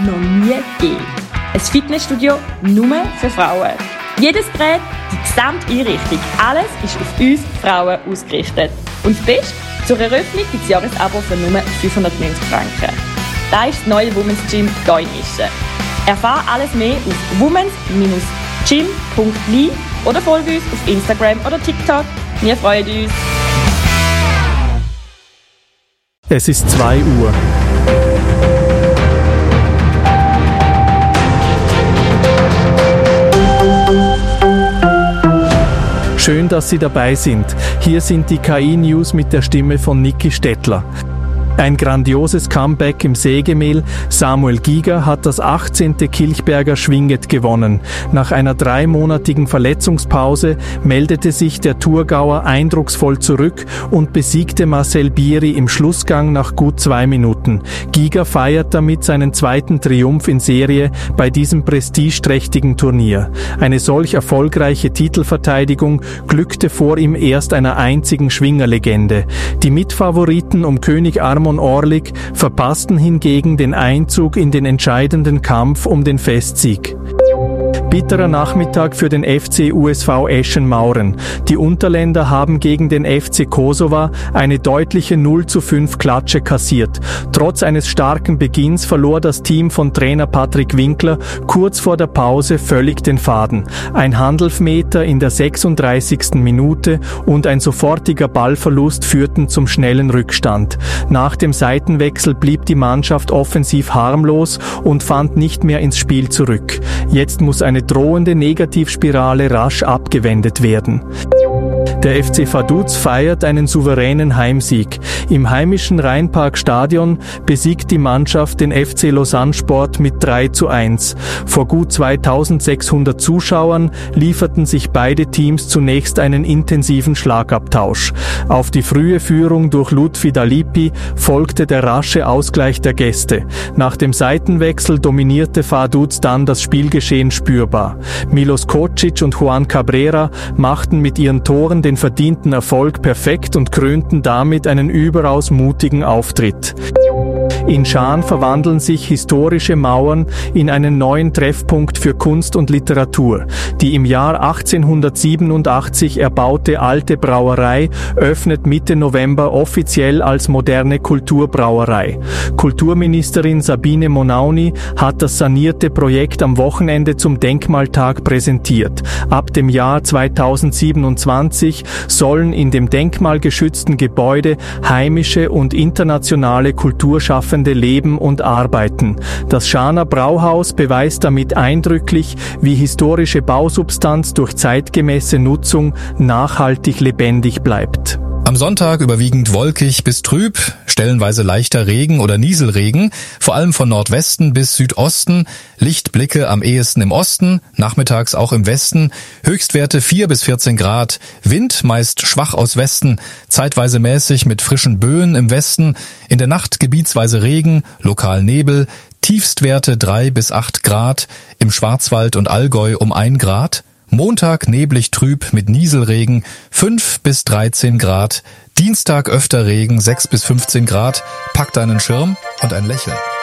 noch nie gegeben. Ein Fitnessstudio nur für Frauen. Jedes Gerät, die gesamte Einrichtung, alles ist auf uns Frauen ausgerichtet. Und das Beste, zur Eröffnung gibt es Jahresabo für nur 590 Franken. Das ist das neue Women's Gym hier in Ischen. Erfahre alles mehr auf womens-gym.li oder folge uns auf Instagram oder TikTok. Wir freuen uns. Es ist 2 Uhr. Schön, dass Sie dabei sind. Hier sind die KI-News mit der Stimme von Niki Stettler. Ein grandioses Comeback im Sägemehl. Samuel Giger hat das 18. Kilchberger Schwinget gewonnen. Nach einer 3-monatigen Verletzungspause meldete sich der Thurgauer eindrucksvoll zurück und besiegte Marcel Bieri im Schlussgang nach gut 2 Minuten. Giger feiert damit seinen 2. Triumph in Serie bei diesem prestigeträchtigen Turnier. Eine solch erfolgreiche Titelverteidigung glückte vor ihm erst einer einzigen Schwingerlegende. Die Mitfavoriten um König Armon Orlik verpassten hingegen den Einzug in den entscheidenden Kampf um den Festsieg. Bitterer Nachmittag für den FC USV Eschen-Mauren. Die Unterländer haben gegen den FC Kosova eine deutliche 0:5 Klatsche kassiert. Trotz eines starken Beginns verlor das Team von Trainer Patrick Winkler kurz vor der Pause völlig den Faden. Ein Handelfmeter in der 36. Minute und ein sofortiger Ballverlust führten zum schnellen Rückstand. Nach dem Seitenwechsel blieb die Mannschaft offensiv harmlos und fand nicht mehr ins Spiel zurück. Jetzt muss eine drohende Negativspirale rasch abgewendet werden. Der FC Vaduz feiert einen souveränen Heimsieg. Im heimischen Rheinparkstadion besiegt die Mannschaft den FC Lausanne Sport mit 3:1. Vor gut 2600 Zuschauern lieferten sich beide Teams zunächst einen intensiven Schlagabtausch. Auf die frühe Führung durch Lutfi Dalipi folgte der rasche Ausgleich der Gäste. Nach dem Seitenwechsel dominierte Vaduz dann das Spielgeschehen spürbar. Milos Kocic und Juan Cabrera machten mit ihren Toren den verdienten Erfolg perfekt und krönten damit einen überaus mutigen Auftritt. In Schaan verwandeln sich historische Mauern in einen neuen Treffpunkt für Kunst und Literatur. Die im Jahr 1887 erbaute alte Brauerei öffnet Mitte November offiziell als moderne Kulturbrauerei. Kulturministerin Sabine Monauni hat das sanierte Projekt am Wochenende zum Denkmaltag präsentiert. Ab dem Jahr 2027 sollen in dem denkmalgeschützten Gebäude heimische und internationale Kulturschaffende leben und arbeiten. Das Schaaner Brauhaus beweist damit eindrücklich, wie historische Bausubstanz durch zeitgemäße Nutzung nachhaltig lebendig bleibt. Am Sonntag überwiegend wolkig bis trüb, stellenweise leichter Regen oder Nieselregen, vor allem von Nordwesten bis Südosten, Lichtblicke am ehesten im Osten, nachmittags auch im Westen, Höchstwerte 4 bis 14 Grad, Wind meist schwach aus Westen, zeitweise mäßig mit frischen Böen im Westen, in der Nacht gebietsweise Regen, lokal Nebel, Tiefstwerte 3 bis 8 Grad, im Schwarzwald und Allgäu um 1 Grad, Montag neblig trüb mit Nieselregen 5 bis 13 Grad. Dienstag öfter Regen 6 bis 15 Grad. Pack deinen Schirm und ein Lächeln.